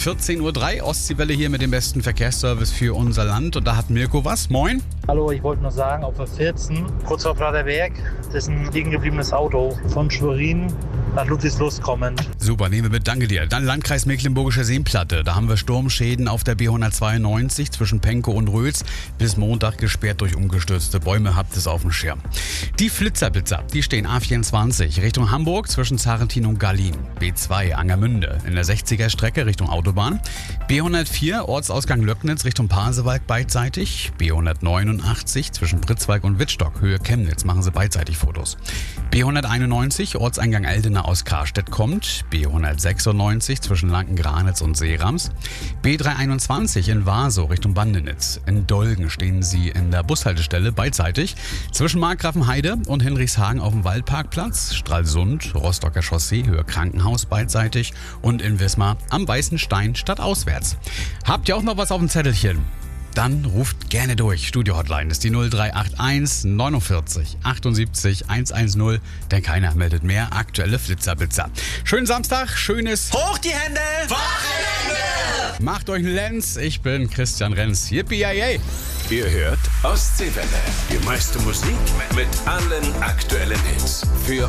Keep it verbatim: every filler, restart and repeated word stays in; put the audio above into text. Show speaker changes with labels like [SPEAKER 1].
[SPEAKER 1] vierzehn Uhr drei, Ostseewelle hier mit dem besten Verkehrsservice für unser Land. Und da hat Mirko was. Moin.
[SPEAKER 2] Hallo, ich wollte nur sagen, auf der vierzehn, kurz vor Praterberg, das ist ein liegen gebliebenes Auto von Schwerin nach Ludwigslust kommend.
[SPEAKER 1] Super, nehmen wir mit, danke dir. Dann Landkreis Mecklenburgische Seenplatte. Da haben wir Sturmschäden auf der B hundertzweiundneunzig zwischen Penkow und Röls. Bis Montag gesperrt durch umgestürzte Bäume, habt es auf dem Schirm. Die Flitzerblitzer, die stehen A vierundzwanzig Richtung Hamburg zwischen Zarentin und Gallin. B zwei Angermünde in der sechziger Strecke Richtung Autobahn. B hundertvier Ortsausgang Löcknitz Richtung Pasewalk beidseitig. B hundertneunundachtzig zwischen Pritzwalk und Wittstock Höhe Chemnitz, machen Sie beidseitig Fotos. B hunderteinundneunzig Ortseingang Eldena aus Karstedt kommt. B hundertsechsundneunzig zwischen Lanken-Granitz und Seerams. B dreihunderteinundzwanzig in Warsow Richtung Bandenitz. In Dolgen stehen Sie in der Bushaltestelle beidseitig. Zwischen Markgrafenheide und Hinrichshagen auf dem Waldparkplatz. Stralsund, Rostocker Chaussee Höhe Krankenhaus beidseitig. Und in Wismar am Weißen Stein stadtauswärts. Habt ihr auch noch was auf dem Zettelchen? Dann ruft gerne durch. Studio-Hotline ist die null drei acht eins neunundvierzig achtundsiebzig hundertzehn, denn keiner meldet mehr aktuelle Flitzerblitzer. Schönen Samstag, schönes
[SPEAKER 3] Hoch die Hände! Wochenende!
[SPEAKER 1] Macht euch einen Lenz, ich bin Christian Renz. Yippie-yay!
[SPEAKER 4] Ihr hört Ostseewelle. Die meiste Musik mit allen aktuellen Hits. Für